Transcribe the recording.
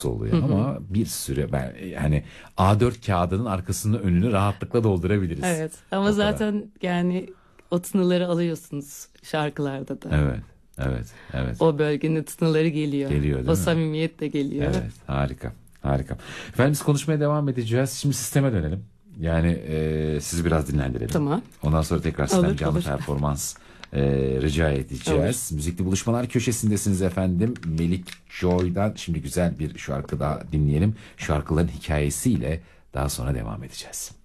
oluyor ama bir süre ben yani A4 kağıdının arkasını önünü rahatlıkla doldurabiliriz. Evet ama O kadar. zaten yani o tınıları alıyorsunuz şarkılarda da. Evet, evet, evet. O bölgenin tınıları geliyor. Geliyor O değil mi? samimiyet de geliyor. Evet, harika, harika. Efendim biz konuşmaya devam edeceğiz. Şimdi sisteme dönelim. Yani sizi biraz dinlendirelim. Tamam. Ondan sonra tekrar sizden Olur, canlı olur. performans rica edeceğiz. Müzikli Buluşmalar köşesindesiniz efendim. Melik Joy'dan şimdi güzel bir şarkı daha dinleyelim. Şarkıların hikayesiyle daha sonra devam edeceğiz.